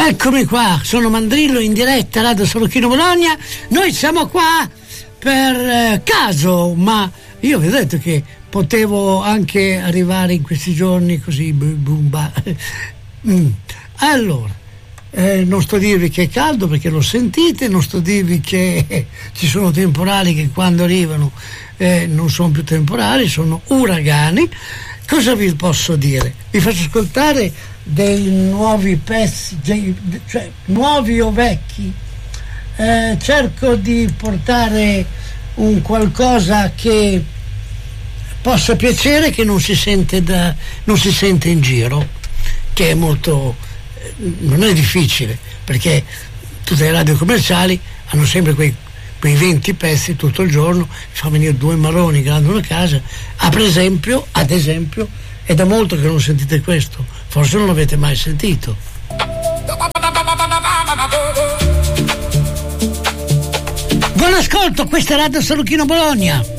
Eccomi qua, sono Mandrillo in diretta Radio Soluchino Bologna. Noi siamo qua per caso, ma io vi ho detto che potevo anche arrivare in questi giorni così Allora, non sto a dirvi che è caldo perché lo sentite, non sto a dirvi che ci sono temporali che quando arrivano non sono più temporali, sono uragani. Cosa vi posso dire? Vi faccio ascoltare dei nuovi pezzi, cioè nuovi o vecchi. Cerco di portare un qualcosa che possa piacere, che non si sente in giro, che è molto, non è difficile, perché tutte le radio commerciali hanno sempre quei 20 pezzi tutto il giorno, fa venire due maroni che andano a casa. Ad esempio, è da molto che non sentite questo, forse non l'avete mai sentito. Buon ascolto, questa è Radio Soluchino Bologna.